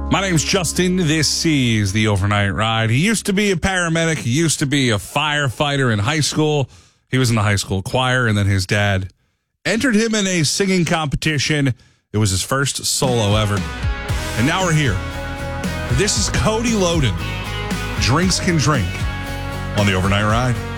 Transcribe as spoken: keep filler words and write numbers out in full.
My name's Justin. This is the Overnight Ride. He used to be a paramedic. He used to be a firefighter in high school. He was in the high school choir, and then his dad entered him in a singing competition. It was his first solo ever. And now we're here. This is Cody Loden. Drinks Can Drink on the Overnight Ride.